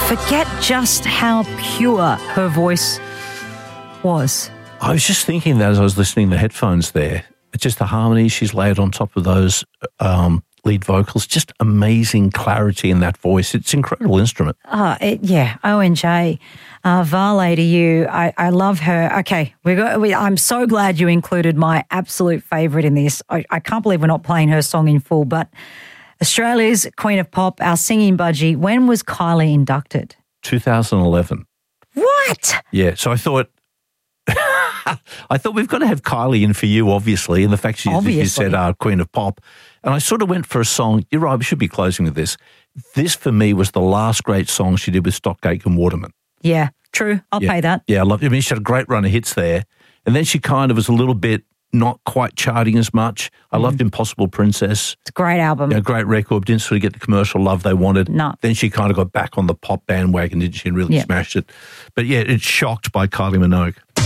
forget just how pure her voice was. I was just thinking that as I was listening to the headphones there. It's just the harmonies she's laid on top of those lead vocals. Just amazing clarity in that voice. It's an incredible instrument. ONJ. Vale to you. I love her. Okay, I'm so glad you included my absolute favourite in this. I can't believe we're not playing her song in full, but Australia's Queen of Pop, our singing budgie. When was Kylie inducted? 2011. What? Yeah, so I thought we've got to have Kylie in for you, obviously, and the fact you said Queen of Pop. And I sort of went for a song. You're right, we should be closing with this. This, for me, was the last great song she did with Stockgate and Waterman. Yeah, true. I'll pay that. Yeah, I love it. I mean, she had a great run of hits there. And then she kind of was a little bit not quite charting as much. I loved Impossible Princess. It's a great album. Great record. Didn't sort of get the commercial love they wanted. No. Then she kind of got back on the pop bandwagon, didn't she, and really smashed it. But yeah, it's shocked by Kylie Minogue.